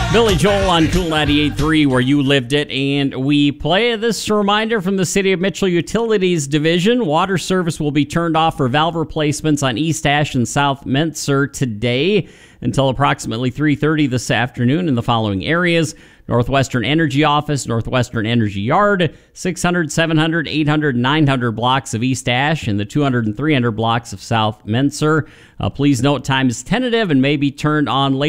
Billy Joel on Cool 98.3, where you lived it, and we play this reminder from the City of Mitchell Utilities Division. Water service will be turned off for valve replacements on East Ash and South Mentzer today until approximately 3:30 this afternoon in the following areas: Northwestern Energy Office, Northwestern Energy Yard, 600, 700, 800, 900 blocks of East Ash, and the 200 and 300 blocks of South Mentzer. Please note time is tentative and may be turned on later.